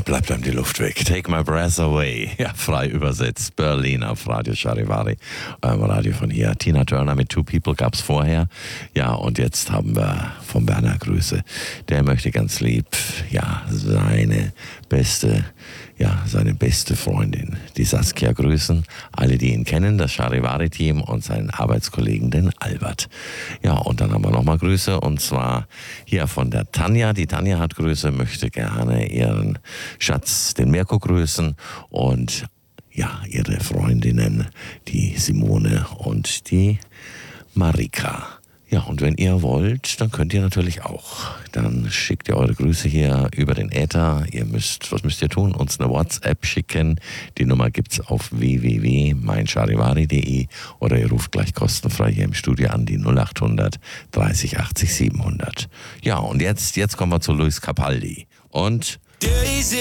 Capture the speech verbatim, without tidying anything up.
bleibt einem die Luft weg. Take my breath away. Ja, frei übersetzt. Berlin auf Radio Charivari. Ähm, Radio von hier. Tina Turner mit Two People gab es vorher. Ja, und jetzt haben wir von Berner Grüße. Der möchte ganz lieb, ja, seine beste, ja, seine beste Freundin, die Saskia, grüßen. Alle, die ihn kennen, das Charivari-Team und seinen Arbeitskollegen, den Albert. Ja, und dann haben wir nochmal Grüße, und zwar hier von der Tanja. Die Tanja hat Grüße, möchte gerne ihren Schatz, den Mirko, grüßen und ja, ihre Freundinnen, die Simone und die Marika. Ja, und wenn ihr wollt, dann könnt ihr natürlich auch. Dann schickt ihr eure Grüße hier über den Äther. Ihr müsst, was müsst ihr tun? Uns eine WhatsApp schicken. Die Nummer gibt's auf w w w punkt mein charivari punkt de oder ihr ruft gleich kostenfrei hier im Studio an, die null acht hundert dreißig achtzig siebenhundert. Ja, und jetzt, jetzt kommen wir zu Luis Capaldi. Und